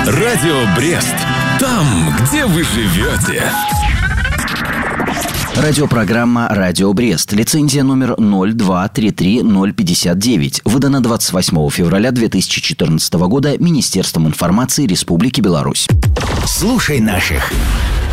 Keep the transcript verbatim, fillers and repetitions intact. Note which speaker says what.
Speaker 1: Радио Брест. Там, где вы живете.
Speaker 2: Радиопрограмма «Радио Брест». Лицензия номер ноль два три три ноль пятьдесят девять. Выдана двадцать восьмого февраля две тысячи четырнадцатого года Министерством информации Республики Беларусь.
Speaker 3: Слушай наших.